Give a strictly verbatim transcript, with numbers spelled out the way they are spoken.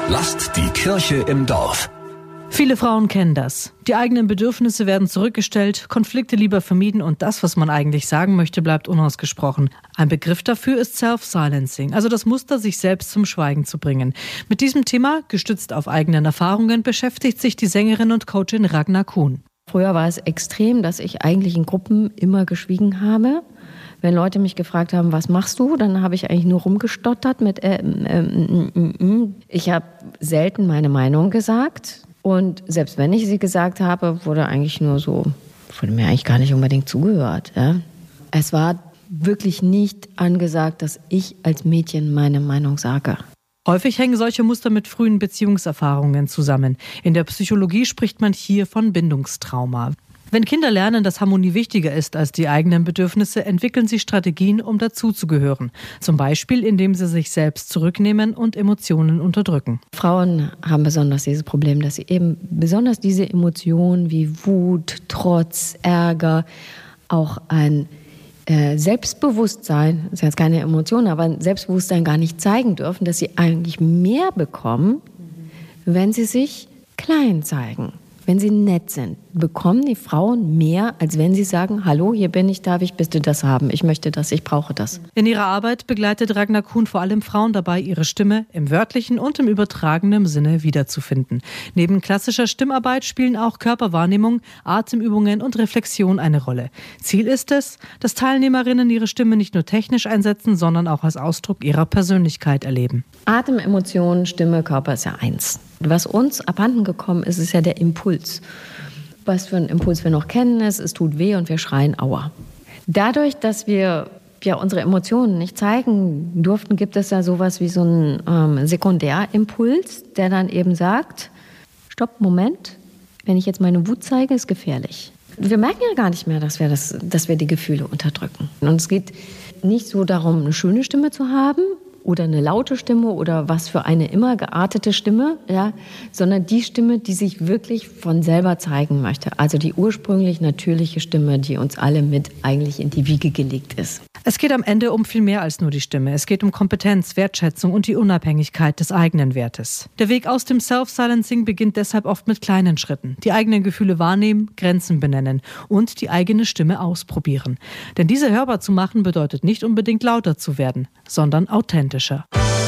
Lasst die Kirche im Dorf. Viele Frauen kennen das. Die eigenen Bedürfnisse werden zurückgestellt, Konflikte lieber vermieden und das, was man eigentlich sagen möchte, bleibt unausgesprochen. Ein Begriff dafür ist Self-Silencing, also das Muster, sich selbst zum Schweigen zu bringen. Mit diesem Thema, gestützt auf eigenen Erfahrungen, beschäftigt sich die Sängerin und Coachin Ragnar Kuhn. Früher war es extrem, dass ich eigentlich in Gruppen immer geschwiegen habe. Wenn Leute mich gefragt haben, was machst du, dann habe ich eigentlich nur rumgestottert mit äh, äh, äh, äh, äh. Ich habe selten meine Meinung gesagt. Und selbst wenn ich sie gesagt habe, wurde eigentlich nur so, wurde mir eigentlich gar nicht unbedingt zugehört. Ja? Es war wirklich nicht angesagt, dass ich als Mädchen meine Meinung sage. Häufig hängen solche Muster mit frühen Beziehungserfahrungen zusammen. In der Psychologie spricht man hier von Bindungstrauma. Wenn Kinder lernen, dass Harmonie wichtiger ist als die eigenen Bedürfnisse, entwickeln sie Strategien, um dazuzugehören. Zum Beispiel, indem sie sich selbst zurücknehmen und Emotionen unterdrücken. Frauen haben besonders dieses Problem, dass sie eben besonders diese Emotionen wie Wut, Trotz, Ärger, auch ein äh, Selbstbewusstsein, das ist jetzt keine Emotion, aber ein Selbstbewusstsein gar nicht zeigen dürfen, dass sie eigentlich mehr bekommen, wenn sie sich klein zeigen. Wenn sie nett sind, bekommen die Frauen mehr, als wenn sie sagen, hallo, hier bin ich, darf ich bitte das haben, ich möchte das, ich brauche das. In ihrer Arbeit begleitet Ragnar Kuhn vor allem Frauen dabei, ihre Stimme im wörtlichen und im übertragenen Sinne wiederzufinden. Neben klassischer Stimmarbeit spielen auch Körperwahrnehmung, Atemübungen und Reflexion eine Rolle. Ziel ist es, dass Teilnehmerinnen ihre Stimme nicht nur technisch einsetzen, sondern auch als Ausdruck ihrer Persönlichkeit erleben. Atem, Emotionen, Stimme, Körper ist ja eins. Was uns abhanden gekommen ist, ist ja der Impuls. Was für einen Impuls wir noch kennen, ist, es tut weh und wir schreien Aua. Dadurch, dass wir ja unsere Emotionen nicht zeigen durften, gibt es ja sowas wie so einen ähm, Sekundärimpuls, der dann eben sagt, stopp, Moment, wenn ich jetzt meine Wut zeige, ist gefährlich. Wir merken ja gar nicht mehr, dass wir, das, dass wir die Gefühle unterdrücken. Und es geht nicht so darum, eine schöne Stimme zu haben, oder eine laute Stimme oder was für eine immer geartete Stimme, ja, sondern die Stimme, die sich wirklich von selber zeigen möchte. Also die ursprünglich natürliche Stimme, die uns alle mit eigentlich in die Wiege gelegt ist. Es geht am Ende um viel mehr als nur die Stimme. Es geht um Kompetenz, Wertschätzung und die Unabhängigkeit des eigenen Wertes. Der Weg aus dem Self-Silencing beginnt deshalb oft mit kleinen Schritten. Die eigenen Gefühle wahrnehmen, Grenzen benennen und die eigene Stimme ausprobieren. Denn diese hörbar zu machen bedeutet nicht unbedingt lauter zu werden, sondern authentischer.